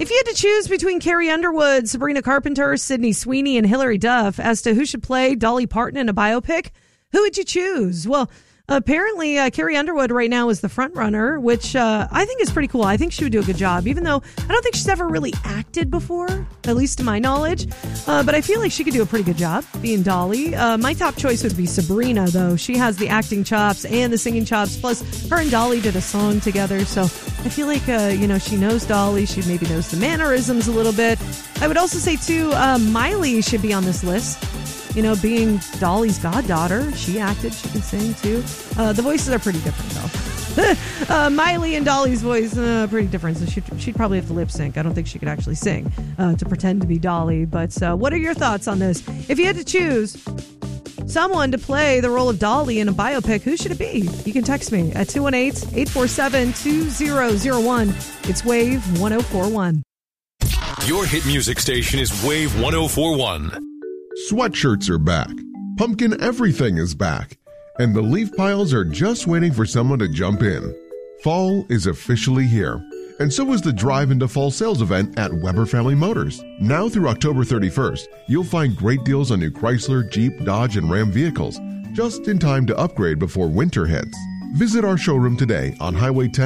If you had to choose between Carrie Underwood, Sabrina Carpenter, Sydney Sweeney, and Hilary Duff as to who should play Dolly Parton in a biopic, who would you choose? Well, apparently Carrie Underwood right now is the front runner, which I think is pretty cool. I think she would do a good job, even though I don't think she's ever really acted before, at least to my knowledge. But I feel like she could do a pretty good job being Dolly. My top choice would be Sabrina, though. She has the acting chops and the singing chops. Plus, her and Dolly did a song together. So I feel like, she knows Dolly. She maybe knows the mannerisms a little bit. I would also say, too, Miley should be on this list. Being Dolly's goddaughter, she acted, she can sing too. The voices are pretty different though. Miley and Dolly's voice, pretty different. So she'd probably have to lip sync. I don't think she could actually sing to pretend to be Dolly. But what are your thoughts on this? If you had to choose someone to play the role of Dolly in a biopic, who should it be? You can text me at 218-847-2001. It's Wave 1041. Your hit music station is Wave 1041. Sweatshirts are back. Pumpkin everything is back. And the leaf piles are just waiting for someone to jump in. Fall is officially here. And so is the Drive into Fall sales event at Weber Family Motors. Now through October 31st, you'll find great deals on new Chrysler, Jeep, Dodge, and Ram vehicles, just in time to upgrade before winter hits. Visit our showroom today on Highway 10